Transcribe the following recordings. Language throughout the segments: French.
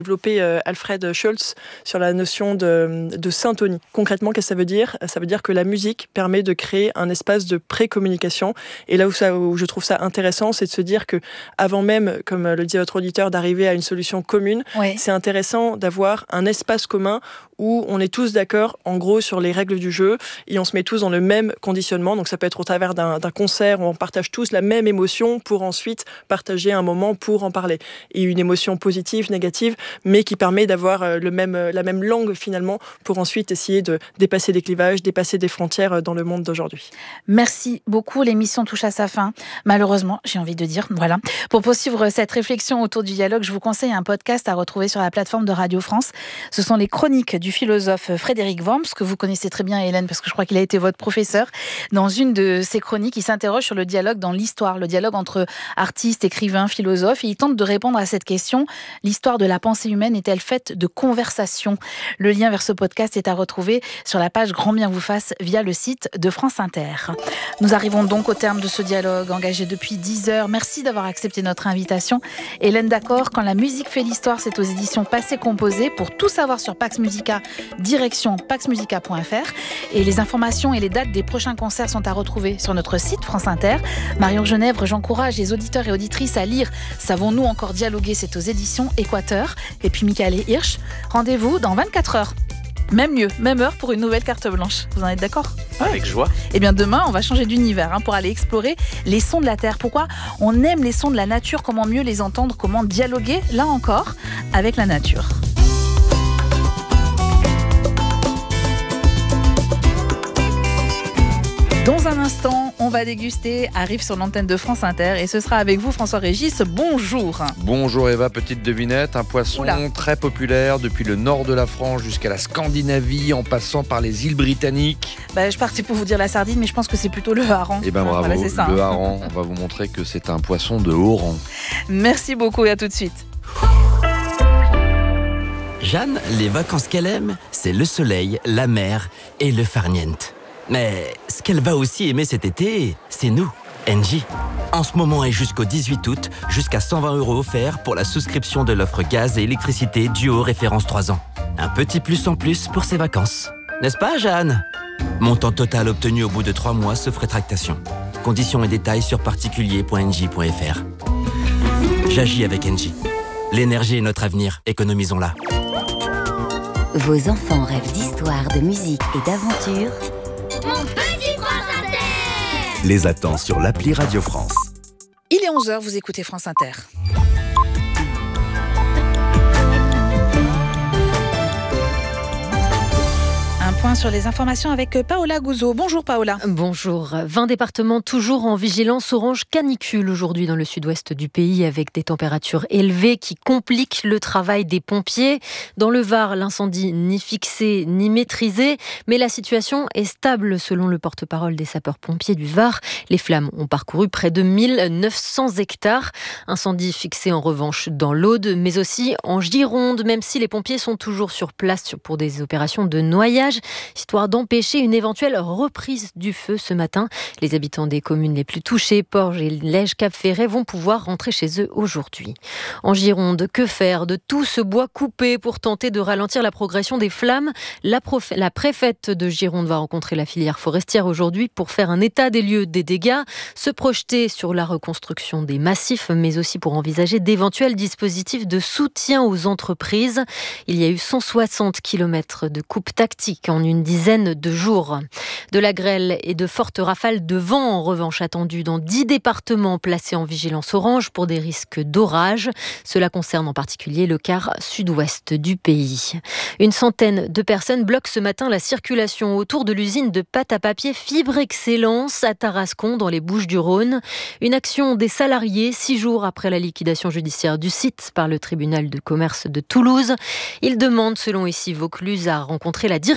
développé Alfred Schultz sur la notion de syntonie. Concrètement, qu'est-ce que ça veut dire ? Ça veut dire que la musique permet de créer un espace de pré-communication. Et là où je trouve ça intéressant, c'est de se dire que avant même, comme le dit votre auditeur, d'arriver à une solution commune, c'est intéressant d'avoir un espace commun où on est tous d'accord, en gros, sur les règles du jeu et on se met tous dans le même conditionnement. Donc ça peut être au travers d'un concert où on partage tous la même émotion pour ensuite partager un moment pour en parler. Et une émotion positive, négative, mais qui permet d'avoir la même langue finalement pour ensuite essayer de dépasser des clivages, dépasser des frontières dans le monde d'aujourd'hui. Merci beaucoup. L'émission touche à sa fin. Malheureusement, j'ai envie de dire, voilà. Pour poursuivre cette réflexion autour du dialogue, je vous conseille un podcast à retrouver sur la plateforme de Radio France. Ce sont les chroniques du philosophe Frédéric Worms, que vous connaissez très bien, Hélène, parce que je crois qu'il a été votre professeur. Dans une de ses chroniques, il s'interroge sur le dialogue dans l'histoire, le dialogue entre artistes, écrivains, philosophes, et il tente de répondre à cette question. L'histoire de la pensée humaine est-elle faite de conversations ? Le lien vers ce podcast est à retrouver sur la page Grand Bien vous fasse via le site de France Inter. Nous arrivons donc au terme de ce dialogue engagé depuis 10 heures. Merci d'avoir accepté notre invitation. Hélène D'accord, Quand la musique fait l'histoire, c'est aux éditions Passé Composé. Pour tout savoir sur Pax Musica, direction paxmusica.fr. Et les informations et les dates des prochains concerts sont à retrouver sur notre site France Inter. Marion Genèvre, j'encourage les auditeurs et auditrices à lire Savons-nous encore dialoguer ? C'est aux éditions Équateur. Et puis Michael et Hirsch, rendez-vous dans 24 heures. Même mieux, même heure pour une nouvelle carte blanche. Vous en êtes d'accord ? Avec joie. Eh bien demain, on va changer d'univers pour aller explorer les sons de la Terre. Pourquoi on aime les sons de la nature ? Comment mieux les entendre ? Comment dialoguer, là encore, avec la nature ? Dans un instant, on va déguster, arrive sur l'antenne de France Inter et ce sera avec vous François-Régis, bonjour. Bonjour Eva, petite devinette, un poisson très populaire depuis le nord de la France jusqu'à la Scandinavie en passant par les îles britanniques. Je partais pour vous dire la sardine mais je pense que c'est plutôt le hareng. Eh ben bravo, voilà, c'est ça, le hareng, on va vous montrer que c'est un poisson de haut rang. Merci beaucoup et à tout de suite. Jeanne, les vacances qu'elle aime, c'est le soleil, la mer et le farniente. Mais ce qu'elle va aussi aimer cet été, c'est nous, Engie. En ce moment et jusqu'au 18 août, jusqu'à 120 € offerts pour la souscription de l'offre gaz et électricité Duo référence 3 ans. Un petit plus en plus pour ses vacances. N'est-ce pas, Jeanne ? Montant total obtenu au bout de 3 mois sauf rétractation. Conditions et détails sur particulier.engie.fr. J'agis avec Engie. L'énergie est notre avenir, économisons-la. Vos enfants rêvent d'histoire, de musique et d'aventure. Mon petit France Inter! Les attend sur l'appli Radio France. Il est 11h, vous écoutez France Inter. Un point sur les informations avec Paola Gouzeau. Bonjour Paola. Bonjour. 20 départements toujours en vigilance orange canicule aujourd'hui dans le sud-ouest du pays avec des températures élevées qui compliquent le travail des pompiers. Dans le Var, l'incendie ni fixé ni maîtrisé, mais la situation est stable selon le porte-parole des sapeurs-pompiers du Var. Les flammes ont parcouru près de 1900 hectares. Incendie fixé en revanche dans l'Aude, mais aussi en Gironde, même si les pompiers sont toujours sur place pour des opérations de noyage, histoire d'empêcher une éventuelle reprise du feu ce matin. Les habitants des communes les plus touchées, Porges et Lège-Cap-Ferret, vont pouvoir rentrer chez eux aujourd'hui. En Gironde, que faire de tout ce bois coupé pour tenter de ralentir la progression des flammes ? La préfète de Gironde va rencontrer la filière forestière aujourd'hui pour faire un état des lieux des dégâts, se projeter sur la reconstruction des massifs, mais aussi pour envisager d'éventuels dispositifs de soutien aux entreprises. Il y a eu 160 km de coupes tactiques en une dizaine de jours. De la grêle et de fortes rafales de vent, en revanche, attendues dans 10 départements placés en vigilance orange pour des risques d'orage. Cela concerne en particulier le quart sud-ouest du pays. Une centaine de personnes bloquent ce matin la circulation autour de l'usine de pâte à papier Fibre Excellence à Tarascon, dans les Bouches-du-Rhône. Une action des salariés 6 jours après la liquidation judiciaire du site par le tribunal de commerce de Toulouse. Ils demandent, selon Ici Vaucluse, à rencontrer la direction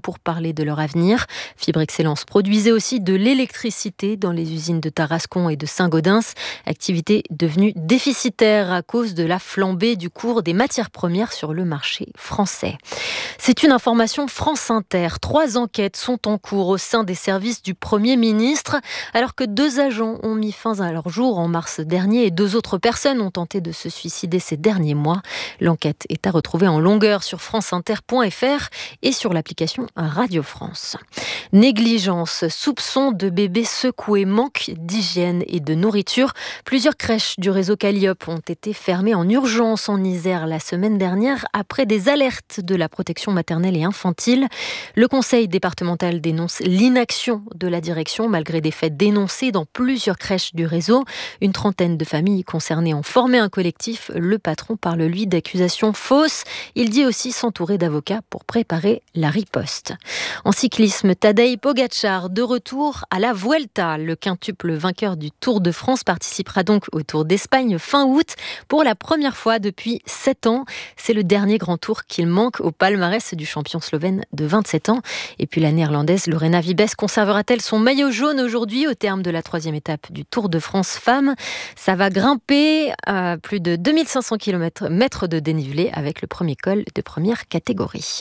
pour parler de leur avenir. Fibre Excellence produisait aussi de l'électricité dans les usines de Tarascon et de Saint-Gaudens, activité devenue déficitaire à cause de la flambée du cours des matières premières sur le marché français. C'est une information France Inter. 3 enquêtes sont en cours au sein des services du Premier ministre, alors que 2 agents ont mis fin à leur jour en mars dernier et 2 autres personnes ont tenté de se suicider ces derniers mois. L'enquête est à retrouver en longueur sur franceinter.fr et sur l'application Radio France. Négligence, soupçon de bébés secoués, manque d'hygiène et de nourriture. Plusieurs crèches du réseau Calliope ont été fermées en urgence en Isère la semaine dernière après des alertes de la protection maternelle et infantile. Le conseil départemental dénonce l'inaction de la direction malgré des faits dénoncés dans plusieurs crèches du réseau. Une trentaine de familles concernées ont formé un collectif. Le patron parle, lui, d'accusations fausses. Il dit aussi s'entourer d'avocats pour préparer la riposte. En cyclisme, Tadej Pogačar de retour à la Vuelta. Le quintuple vainqueur du Tour de France participera donc au Tour d'Espagne fin août pour la première fois depuis 7 ans. C'est le dernier grand tour qu'il manque au palmarès du champion slovène de 27 ans. Et puis la néerlandaise Lorena Wiebes conservera-t-elle son maillot jaune aujourd'hui au terme de la 3e étape du Tour de France femmes? Ça va grimper à plus de 2500 km de dénivelé avec le premier col de première catégorie.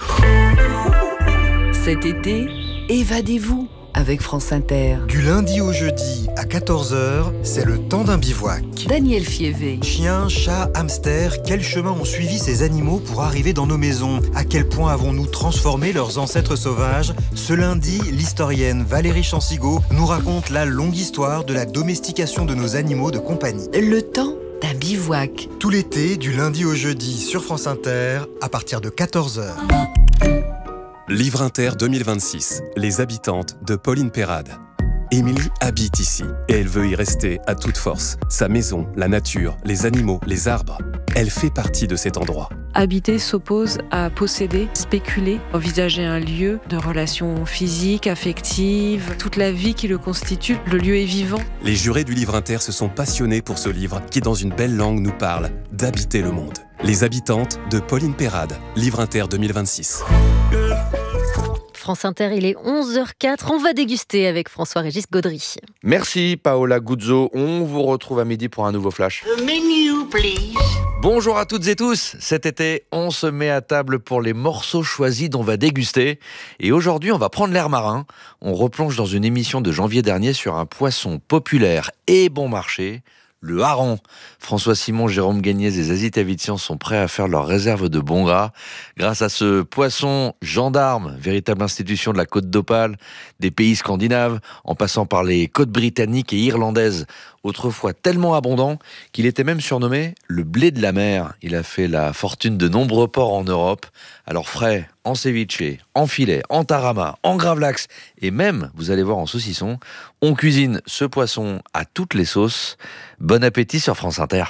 Cet été, évadez-vous avec France Inter. Du lundi au jeudi à 14h, c'est le temps d'un bivouac. Daniel Fievé. Chiens, chats, hamsters, quel chemin ont suivi ces animaux pour arriver dans nos maisons? À quel point avons-nous transformé leurs ancêtres sauvages? Ce lundi, l'historienne Valérie Chansigo nous raconte la longue histoire de la domestication de nos animaux de compagnie. Le temps d'un bivouac. Tout l'été, du lundi au jeudi sur France Inter, à partir de 14h. Livre Inter 2026, les habitantes de Pauline Perrade. Émilie habite ici et elle veut y rester à toute force. Sa maison, la nature, les animaux, les arbres. Elle fait partie de cet endroit. Habiter s'oppose à posséder, spéculer, envisager un lieu de relations physiques, affectives, toute la vie qui le constitue. Le lieu est vivant. Les jurés du Livre Inter se sont passionnés pour ce livre qui, dans une belle langue, nous parle d'habiter le monde. Les habitantes de Pauline Perrade, Livre Inter 2026. France Inter, il est 11h04. On va déguster avec François-Régis Gaudry. Merci Paola Guzzo. On vous retrouve à midi pour un nouveau flash. The menu, please. Bonjour à toutes et tous. Cet été, on se met à table pour les morceaux choisis dont on va déguster. Et aujourd'hui, on va prendre l'air marin. On replonge dans une émission de janvier dernier sur un poisson populaire et bon marché, le hareng. François Simon, Jérôme Gagnès et Zazie Tavitian sont prêts à faire leur réserve de bon gras. Grâce à ce poisson gendarme, véritable institution de la côte d'Opale, des pays scandinaves, en passant par les côtes britanniques et irlandaises, autrefois tellement abondant qu'il était même surnommé le blé de la mer. Il a fait la fortune de nombreux ports en Europe. Alors frais, en ceviche, en filet, en tarama, en gravlax et même, vous allez voir, en saucisson, on cuisine ce poisson à toutes les sauces. Bon appétit sur France Inter.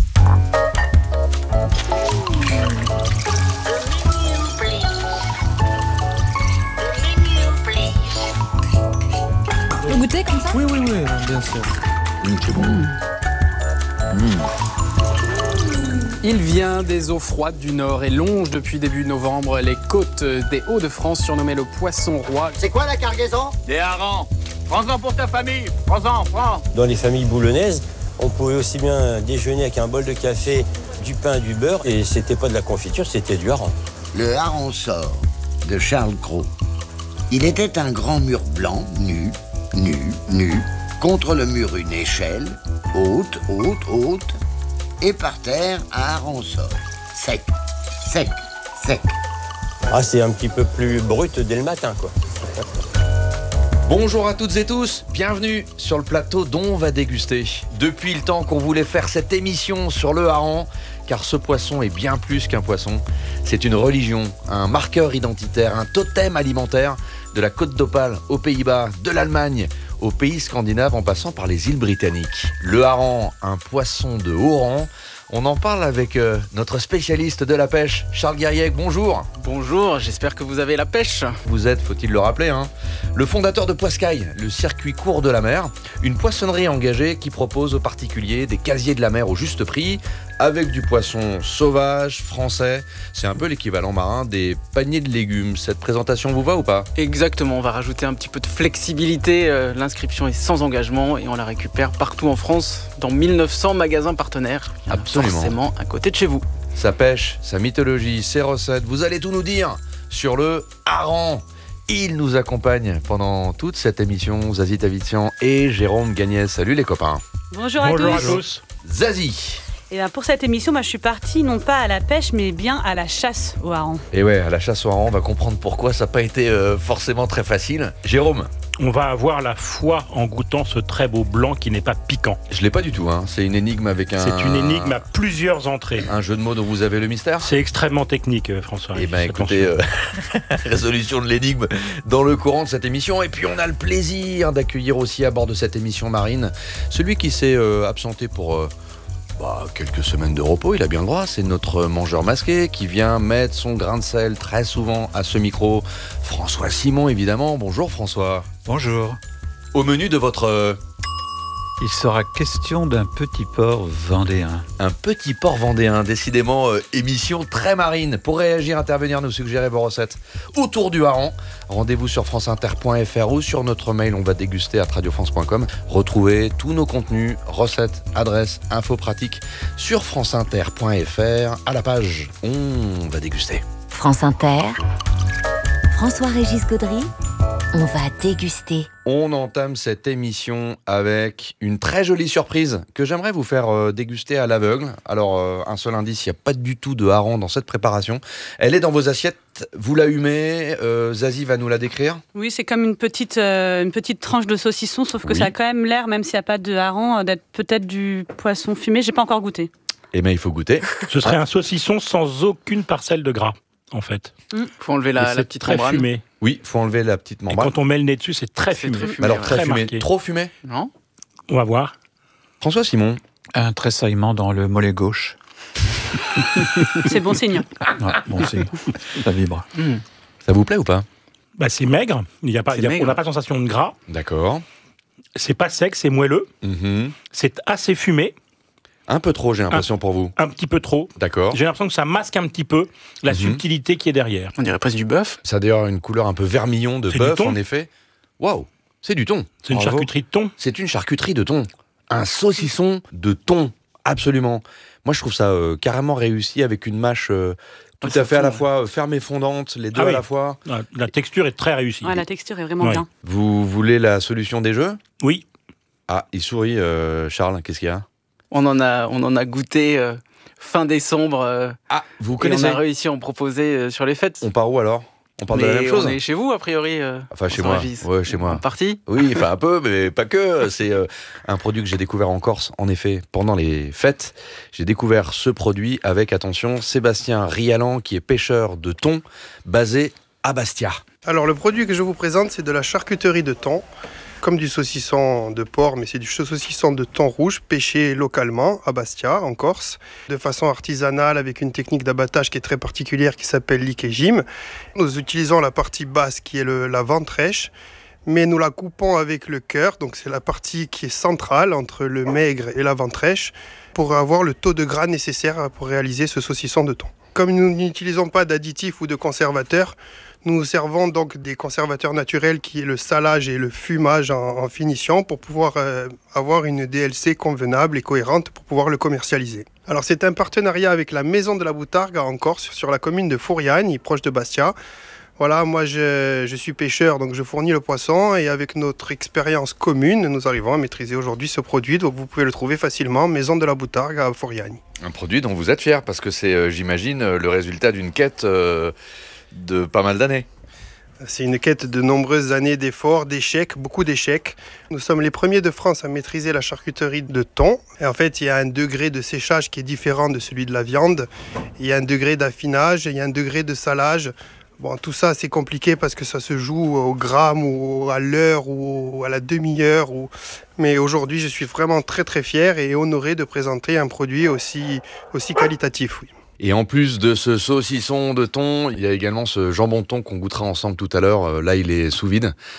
Vous goûtez comme ça? Oui, bien sûr. C'est bon. Il vient des eaux froides du Nord et longe depuis début novembre les côtes des Hauts-de-France, surnommé le poisson roi. C'est quoi la cargaison? Des harengs. Prends-en pour ta famille. Prends. Dans les familles boulonnaises, on pouvait aussi bien déjeuner avec un bol de café, du pain, du beurre, et c'était pas de la confiture, c'était du hareng. Le hareng sort de Charles Cros. Il était un grand mur blanc, nu, contre le mur une échelle, haute, et par terre un hareng sort. Sec. Ah, c'est un petit peu plus brut dès le matin, quoi. Bonjour à toutes et tous, bienvenue sur le plateau dont on va déguster. Depuis le temps qu'on voulait faire cette émission sur le hareng, car ce poisson est bien plus qu'un poisson. C'est une religion, un marqueur identitaire, un totem alimentaire de la côte d'Opale aux Pays-Bas, de l'Allemagne aux pays scandinaves en passant par les îles britanniques. Le hareng, un poisson de haut rang. On en parle avec notre spécialiste de la pêche, Charles Guerrier. Bonjour. Bonjour, j'espère que vous avez la pêche. Vous êtes, faut-il le rappeler, le fondateur de Poiscaille, le circuit court de la mer, une poissonnerie engagée qui propose aux particuliers des casiers de la mer au juste prix, avec du poisson sauvage, français. C'est un peu l'équivalent marin des paniers de légumes. Cette présentation vous va ou pas ? Exactement, on va rajouter un petit peu de flexibilité. L'inscription est sans engagement et on la récupère partout en France, dans 1900 magasins partenaires. Absolument. Forcément à côté de chez vous. Sa pêche, sa mythologie, ses recettes, vous allez tout nous dire sur le hareng. Il nous accompagne pendant toute cette émission, Zazie Tavitian et Jérôme Gagnès. Salut les copains. Bonjour à tous. Zazie. Et pour cette émission, je suis partie non pas à la pêche, mais bien à la chasse au hareng. Et ouais, à la chasse au hareng, on va comprendre pourquoi ça n'a pas été forcément très facile. Jérôme. On va avoir la foi en goûtant ce très beau blanc qui n'est pas piquant. Je l'ai pas du tout, hein. C'est une énigme avec un... C'est une énigme à plusieurs entrées. Un jeu de mots dont vous avez le mystère ? C'est extrêmement technique, François. Eh bien écoutez, résolution de l'énigme dans le courant de cette émission. Et puis on a le plaisir d'accueillir aussi à bord de cette émission marine celui qui s'est absenté pour... quelques semaines de repos, il a bien le droit. C'est notre mangeur masqué qui vient mettre son grain de sel très souvent à ce micro. François Simon, évidemment. Bonjour François. Bonjour. Au menu de votre... Il sera question d'un petit port vendéen. Un petit port vendéen, décidément émission très marine. Pour réagir, intervenir, nous suggérer vos recettes autour du hareng. Rendez-vous sur franceinter.fr ou sur notre mail, on va déguster à radiofrance.com. Retrouvez tous nos contenus, recettes, adresses, infos pratiques sur franceinter.fr à la page On va déguster. France Inter, François-Régis Gaudry, on va déguster. On entame cette émission avec une très jolie surprise que j'aimerais vous faire déguster à l'aveugle. Alors, un seul indice, il n'y a pas du tout de hareng dans cette préparation. Elle est dans vos assiettes, vous la humez, Zazie va nous la décrire. Oui, c'est comme une petite tranche de saucisson, sauf que ça a quand même l'air, même s'il n'y a pas de hareng, d'être peut-être du poisson fumé. J'ai pas encore goûté. Eh bien, il faut goûter. Ce serait un saucisson sans aucune parcelle de gras, en fait. Faut enlever la petite très membrane. Fumé. Oui, il faut enlever la petite membrane. Et quand on met le nez dessus, c'est très fumé. Alors, très fumé. Marqué. Trop fumé ? Non. On va voir. François Simon. Un tressaillement dans le mollet gauche. C'est bon signe. Ouais, bon signe. Ça vibre. Ça vous plaît ou pas ? C'est maigre. On n'a pas de sensation de gras. D'accord. C'est pas sec, c'est moelleux. C'est assez fumé. Un peu trop, j'ai l'impression, pour vous. Un petit peu trop. D'accord. J'ai l'impression que ça masque un petit peu la subtilité qui est derrière. On dirait presque du bœuf. Ça a d'ailleurs une couleur un peu vermillon de bœuf, en effet. Waouh, c'est du thon. C'est une charcuterie de thon. C'est une charcuterie de thon. Un saucisson de thon, absolument. Moi, je trouve ça carrément réussi avec une mâche tout à fait à la fois ferme et fondante, les deux à la fois. La texture est très réussie. Ouais, la texture est vraiment bien. Vous voulez la solution des jeux ? Oui. Ah, il sourit, Charles, qu'est-ce qu'il y a ? On en a goûté fin décembre. Vous connaissez ? On a réussi à en proposer sur les fêtes. On part où alors ? On parle de la même chose ? On est chez vous, a priori. Enfin, chez moi. Ouais, chez moi. En partie ? Oui, enfin un peu, mais pas que. C'est un produit que j'ai découvert en Corse, en effet, pendant les fêtes. J'ai découvert ce produit avec, attention, Sébastien Rialan, qui est pêcheur de thon, basé à Bastia. Alors, le produit que je vous présente, c'est de la charcuterie de thon. Comme du saucisson de porc, mais c'est du saucisson de thon rouge pêché localement à Bastia, en Corse, de façon artisanale avec une technique d'abattage qui est très particulière qui s'appelle l'ikejim. Nous utilisons la partie basse qui est la ventrèche, mais nous la coupons avec le cœur, donc c'est la partie qui est centrale entre le maigre et la ventrèche, pour avoir le taux de gras nécessaire pour réaliser ce saucisson de thon. Comme nous n'utilisons pas d'additifs ou de conservateurs, nous servons donc des conservateurs naturels qui est le salage et le fumage en finition pour pouvoir avoir une DLC convenable et cohérente pour pouvoir le commercialiser. Alors c'est un partenariat avec la Maison de la Boutargue en Corse, sur la commune de Fouriane, proche de Bastia. Voilà, moi je suis pêcheur, donc je fournis le poisson et avec notre expérience commune, nous arrivons à maîtriser aujourd'hui ce produit. Donc vous pouvez le trouver facilement, Maison de la Boutargue à Fouriane. Un produit dont vous êtes fier parce que c'est, j'imagine, le résultat d'une quête de pas mal d'années. C'est une quête de nombreuses années d'efforts, d'échecs, beaucoup d'échecs. Nous sommes les premiers de France à maîtriser la charcuterie de thon. Et en fait, il y a un degré de séchage qui est différent de celui de la viande. Il y a un degré d'affinage, il y a un degré de salage. Bon, tout ça, c'est compliqué parce que ça se joue au gramme ou à l'heure ou à la demi-heure. Mais aujourd'hui, je suis vraiment très très fier et honoré de présenter un produit aussi qualitatif. Oui. Et en plus de ce saucisson de thon, il y a également ce jambon de thon qu'on goûtera ensemble tout à l'heure. Là, il est sous vide.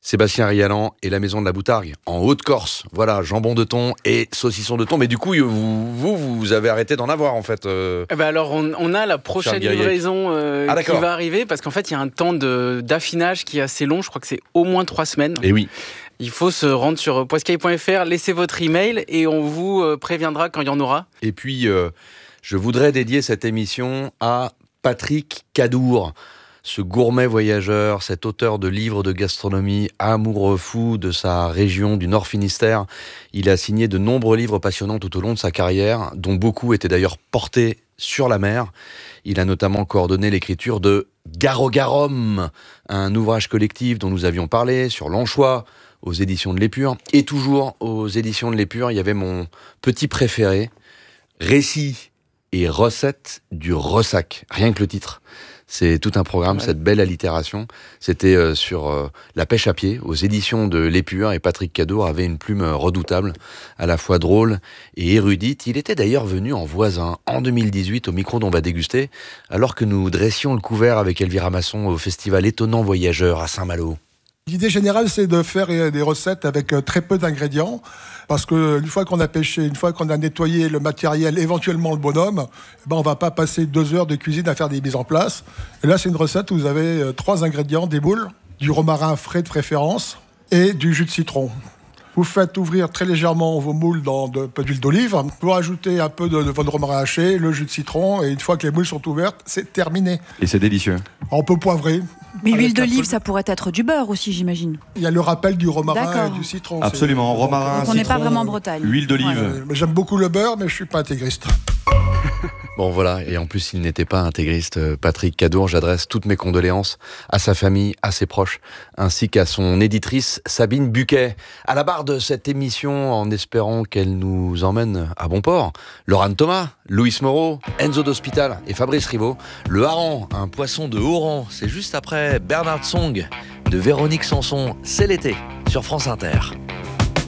Sébastien Rialan et la Maison de la Boutargue, en Haute-Corse. Voilà, jambon de thon et saucisson de thon. Mais du coup, vous avez arrêté d'en avoir, en fait. Alors, on a la prochaine livraison qui va arriver, parce qu'en fait, il y a un temps d'affinage qui est assez long. Je crois que c'est au moins 3 semaines. Et oui. Il faut se rendre sur poiscaille.fr, laissez votre email et on vous préviendra quand il y en aura. Et puis, je voudrais dédier cette émission à Patrick Cadour. Ce gourmet voyageur, cet auteur de livres de gastronomie, amoureux fou de sa région du Nord Finistère. Il a signé de nombreux livres passionnants tout au long de sa carrière, dont beaucoup étaient d'ailleurs portés sur la mer. Il a notamment coordonné l'écriture de Garogarum, un ouvrage collectif dont nous avions parlé sur l'anchois, aux éditions de l'Épure. Et toujours aux éditions de l'Épure, il y avait mon petit préféré, Récits et recettes du ressac. Rien que le titre. C'est tout un programme, cette belle allitération. C'était sur la pêche à pied, aux éditions de l'Épure, et Patrick Cadour avait une plume redoutable, à la fois drôle et érudite. Il était d'ailleurs venu en voisin, en 2018, au micro d'On va déguster, alors que nous dressions le couvert avec Elvira Masson au festival Étonnant Voyageur à Saint-Malo. L'idée générale, c'est de faire des recettes avec très peu d'ingrédients, parce qu'une fois qu'on a pêché, une fois qu'on a nettoyé le matériel, éventuellement le bonhomme, on va pas passer 2 heures de cuisine à faire des mises en place. Et là, c'est une recette où vous avez 3 ingrédients, des moules, du romarin frais de préférence et du jus de citron. Vous faites ouvrir très légèrement vos moules dans un peu d'huile d'olive. Vous rajoutez un peu de votre romarin haché, le jus de citron, et une fois que les moules sont ouvertes, c'est terminé. Et c'est délicieux. On peut poivrer. Mais l'huile d'olive, ça pourrait être du beurre aussi, j'imagine. Il y a le rappel du romarin et du citron. Absolument, romarin, donc on n'est pas vraiment en Bretagne. Huile d'olive. J'aime beaucoup le beurre, mais je suis pas intégriste. Bon voilà, et en plus il n'était pas intégriste, Patrick Cadour. J'adresse toutes mes condoléances à sa famille, à ses proches, ainsi qu'à son éditrice Sabine Buquet. À la barre de cette émission, en espérant qu'elle nous emmène à bon port, Laurent Thomas, Louis Moreau, Enzo d'Hospital et Fabrice Rivaud. Le hareng, un poisson de haut rang, c'est juste après Bernard Song de Véronique Sanson. C'est l'été sur France Inter.